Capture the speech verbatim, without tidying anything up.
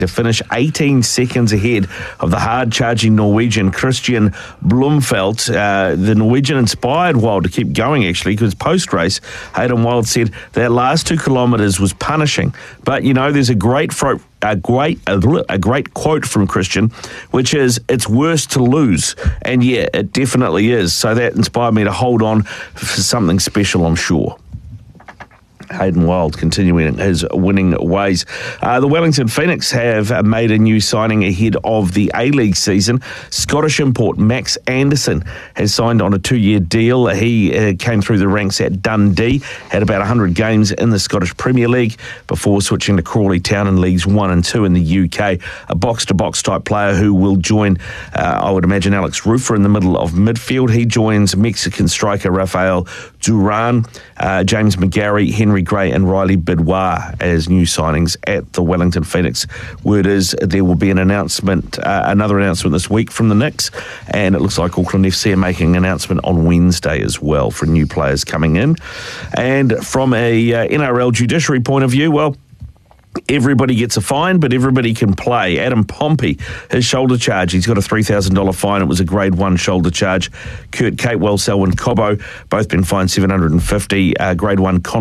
to finish eighteen seconds ahead of the hard-charging Norwegian Christian Blumfeldt. Uh, the Norwegian inspired Wild to keep going, actually, because post-race, Hayden Wild said that last two kilometres was punishing. But, you know, there's a great fro- a great a, a great quote from Christian, which is, it's worse to lose. And, yeah, it definitely is. So that inspired me to hold on for something special, I'm sure. Hayden Wild continuing his winning ways. Uh, the Wellington Phoenix have made a new signing ahead of the A-League season. Scottish import Max Anderson has signed on a two-year deal. He uh, came through the ranks at Dundee, had about one hundred games in the Scottish Premier League before switching to Crawley Town in Leagues one and two in the U K. A box-to-box type player who will join, uh, I would imagine, Alex Rufer in the middle of midfield. He joins Mexican striker Rafael Duran, uh, James McGarry, Henry Gray and Riley Bidwar as new signings at the Wellington Phoenix. Word is there will be an announcement, uh, another announcement this week from the Knicks, and it looks like Auckland F C are making an announcement on Wednesday as well for new players coming in. And from a uh, N R L judiciary point of view, well, everybody gets a fine, but everybody can play. Adam Pompey, his shoulder charge, he's got a three thousand dollars fine. It was a grade one shoulder charge. Kurt Catewell, Selwyn Cobbo, both been fined seven hundred fifty dollars. Uh, grade one